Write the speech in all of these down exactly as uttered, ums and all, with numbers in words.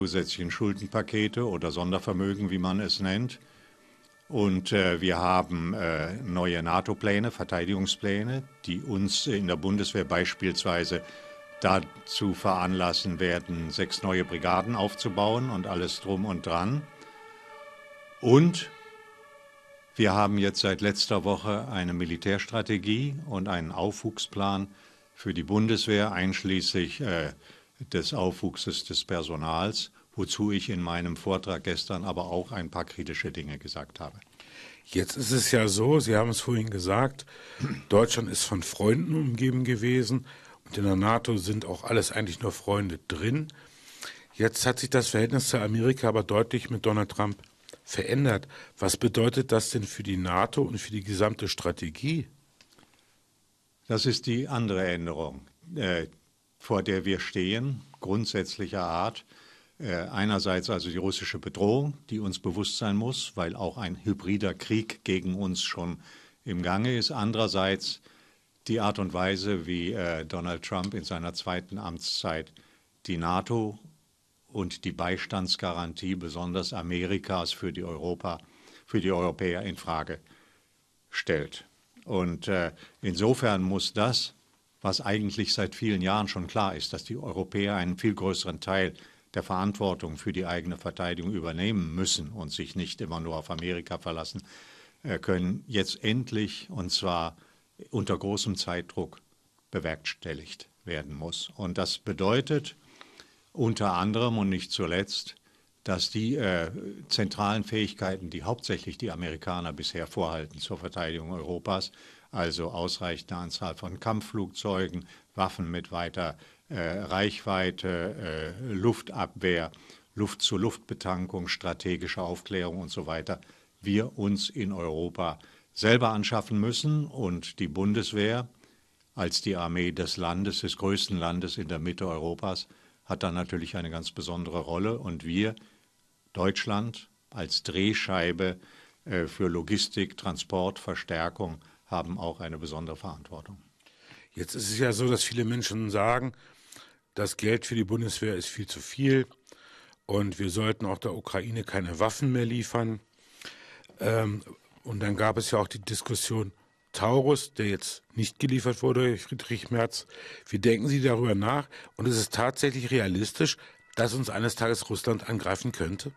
zusätzlichen Schuldenpakete oder Sondervermögen, wie man es nennt. Und äh, wir haben äh, neue NATO-Pläne, Verteidigungspläne, die uns in der Bundeswehr beispielsweise dazu veranlassen werden, sechs neue Brigaden aufzubauen und alles drum und dran. Und wir haben jetzt seit letzter Woche eine Militärstrategie und einen Aufwuchsplan für die Bundeswehr, einschließlich äh, des Aufwuchses des Personals, wozu ich in meinem Vortrag gestern aber auch ein paar kritische Dinge gesagt habe. Jetzt ist es ja so, Sie haben es vorhin gesagt, Deutschland ist von Freunden umgeben gewesen und in der NATO sind auch alles eigentlich nur Freunde drin. Jetzt hat sich das Verhältnis zu Amerika aber deutlich mit Donald Trump verändert. Was bedeutet das denn für die NATO und für die gesamte Strategie? Das ist die andere Änderung, äh, vor der wir stehen, grundsätzlicher Art. Äh, einerseits also die russische Bedrohung, die uns bewusst sein muss, weil auch ein hybrider Krieg gegen uns schon im Gange ist. Andererseits die Art und Weise, wie äh, Donald Trump in seiner zweiten Amtszeit die NATO und die Beistandsgarantie besonders Amerikas für die, Europa, für die Europäer in Frage stellt. Und äh, insofern muss das, was eigentlich seit vielen Jahren schon klar ist, dass die Europäer einen viel größeren Teil der Verantwortung für die eigene Verteidigung übernehmen müssen und sich nicht immer nur auf Amerika verlassen äh, können, jetzt endlich, und zwar unter großem Zeitdruck, bewerkstelligt werden muss. Und das bedeutet unter anderem und nicht zuletzt, dass die äh, zentralen Fähigkeiten, die hauptsächlich die Amerikaner bisher vorhalten zur Verteidigung Europas, also ausreichende Anzahl von Kampfflugzeugen, Waffen mit weiter äh, Reichweite, äh, Luftabwehr, Luft-zu-Luft-Betankung, strategische Aufklärung und so weiter, wir uns in Europa selber anschaffen müssen und die Bundeswehr als die Armee des Landes, des größten Landes in der Mitte Europas, hat dann natürlich eine ganz besondere Rolle und wir, Deutschland, als Drehscheibe äh, für Logistik, Transport, Verstärkung, haben auch eine besondere Verantwortung. Jetzt ist es ja so, dass viele Menschen sagen, das Geld für die Bundeswehr ist viel zu viel und wir sollten auch der Ukraine keine Waffen mehr liefern. Ähm, und dann gab es ja auch die Diskussion Taurus, der jetzt nicht geliefert wurde durch Friedrich Merz. Wie denken Sie darüber nach? Und ist es tatsächlich realistisch, dass uns eines Tages Russland angreifen könnte?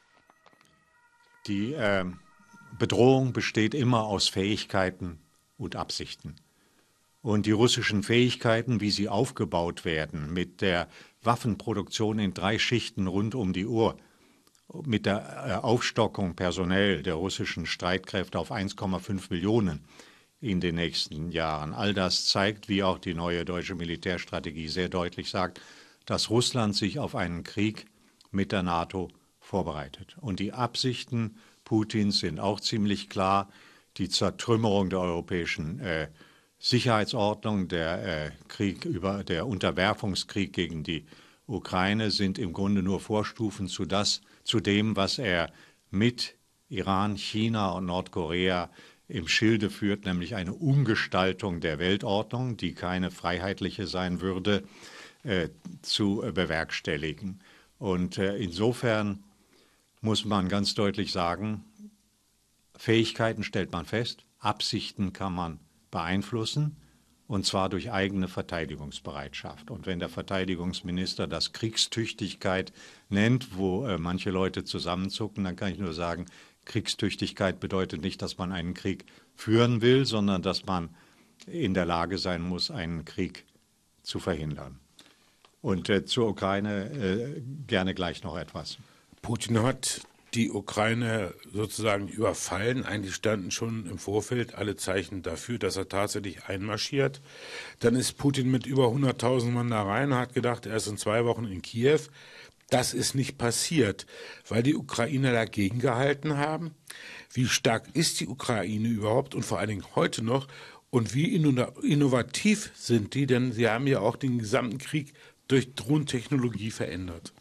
Die äh, Bedrohung besteht immer aus Fähigkeiten und Absichten. Und die russischen Fähigkeiten, wie sie aufgebaut werden, mit der Waffenproduktion in drei Schichten rund um die Uhr, mit der Aufstockung personell der russischen Streitkräfte auf eins Komma fünf Millionen in den nächsten Jahren. All das zeigt, wie auch die neue deutsche Militärstrategie sehr deutlich sagt, dass Russland sich auf einen Krieg mit der NATO vorbereitet. Und die Absichten Putins sind auch ziemlich klar. Die Zertrümmerung der europäischen äh, Sicherheitsordnung, der äh, Krieg über, der Unterwerfungskrieg gegen die Ukraine sind im Grunde nur Vorstufen zu, das, zu dem, was er mit Iran, China und Nordkorea im Schilde führt, nämlich eine Umgestaltung der Weltordnung, die keine freiheitliche sein würde, äh, zu äh, bewerkstelligen. Und äh, insofern muss man ganz deutlich sagen, Fähigkeiten stellt man fest, Absichten kann man beeinflussen, und zwar durch eigene Verteidigungsbereitschaft. Und wenn der Verteidigungsminister das Kriegstüchtigkeit nennt, wo äh, manche Leute zusammenzucken, dann kann ich nur sagen, Kriegstüchtigkeit bedeutet nicht, dass man einen Krieg führen will, sondern dass man in der Lage sein muss, einen Krieg zu verhindern. Und äh, zur Ukraine äh, gerne gleich noch etwas. Putin hat die Ukraine sozusagen überfallen. Eigentlich standen schon im Vorfeld alle Zeichen dafür, dass er tatsächlich einmarschiert. Dann ist Putin mit über hunderttausend Mann da rein und hat gedacht, er ist in zwei Wochen in Kiew. Das ist nicht passiert, weil die Ukrainer dagegen gehalten haben. Wie stark ist die Ukraine überhaupt und vor allen Dingen heute noch? Und wie innovativ sind die? Denn sie haben ja auch den gesamten Krieg durch Drohnentechnologie verändert.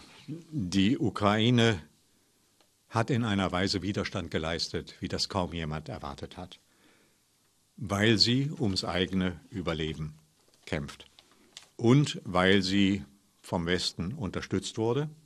Die Ukraine hat in einer Weise Widerstand geleistet, wie das kaum jemand erwartet hat, weil sie ums eigene Überleben kämpft und weil sie vom Westen unterstützt wurde,